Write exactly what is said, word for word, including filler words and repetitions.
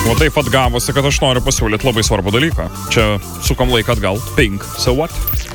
O taip atgavosi, kad aš noriu pasiūlyti labai svarbų dalyką. Čia sukam laiką atgal. Pink. So what?